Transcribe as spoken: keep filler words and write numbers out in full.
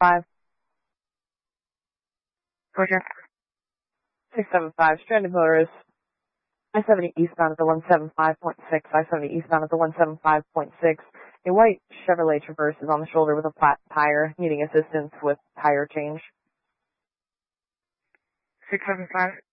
five. Roger. six seven five, stranded motorist. I seventy eastbound at the one seven five point six. I seventy eastbound at the one seven five point six. A white Chevrolet Traverse is on the shoulder with a flat tire, needing assistance with tire change. six seven five.